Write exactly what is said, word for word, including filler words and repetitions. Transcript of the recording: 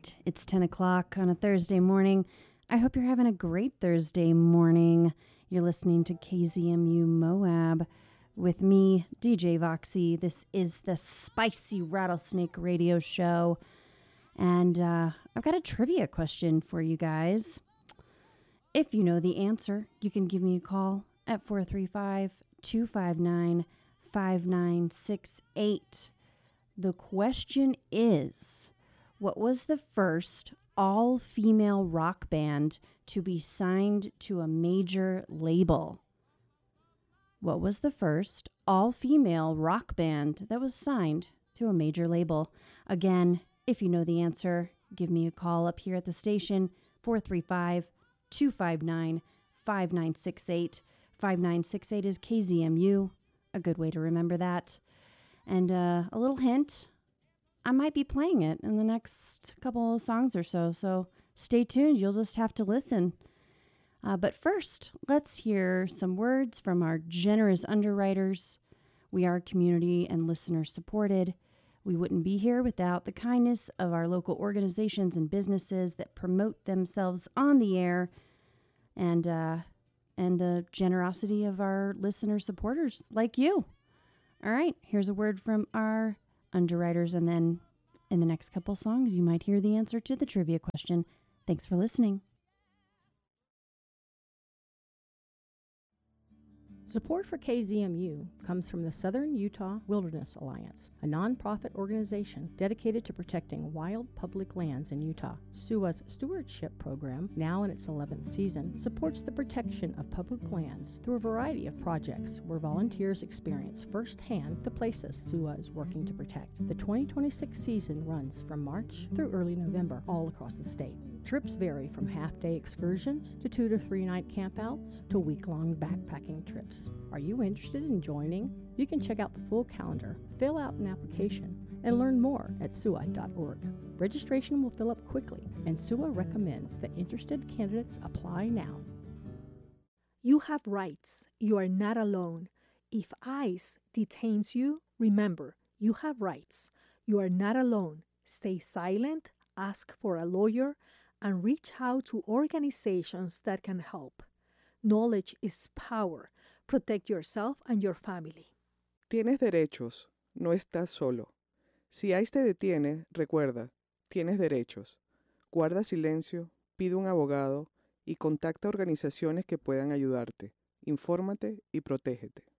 right, it's ten o'clock on a Thursday morning. I hope you're having a great Thursday morning. You're listening to K Z M U Moab with me, D J Voxy. This is the Spicy Rattlesnake Radio Show. And uh, I've got a trivia question for you guys. If you know the answer, you can give me a call at four three five, two five nine, five nine six eight. The question is, what was the first all-female rock band to be signed to a major label? What was the first all-female rock band that was signed to a major label? Again, if you know the answer, give me a call up here at the station, four three five, two five nine, five nine six eight. five nine six eight is K Z M U, a good way to remember that. And uh, a little hint, I might be playing it in the next couple of songs or so, so stay tuned. You'll just have to listen. Uh, but first, let's hear some words from our generous underwriters. We are community and listener supported. We wouldn't be here without the kindness of our local organizations and businesses that promote themselves on the air, and uh, and the generosity of our listener supporters like you. All right, here's a word from our underwriters, and then in the next couple songs, you might hear the answer to the trivia question. Thanks for listening. Support for K Z M U comes from the Southern Utah Wilderness Alliance, a nonprofit organization dedicated to protecting wild public lands in Utah. S U A's stewardship program, now in its eleventh season, supports the protection of public lands through a variety of projects where volunteers experience firsthand the places S U A is working to protect. The twenty twenty-six season runs from March through early November all across the state. Trips vary from half-day excursions to two to three night campouts to week-long backpacking trips. Are you interested in joining? You can check out the full calendar, fill out an application, and learn more at S U A dot org. Registration will fill up quickly, and S U A recommends that interested candidates apply now. You have rights. You are not alone. If ICE detains you, remember, you have rights. You are not alone. Stay silent, ask for a lawyer, and reach out to organizations that can help. Knowledge is power. Protect yourself and your family. Tienes derechos, no estás solo. Si ICE te detiene, recuerda, tienes derechos. Guarda silencio, pide un abogado y contacta organizaciones que puedan ayudarte. Infórmate y protégete.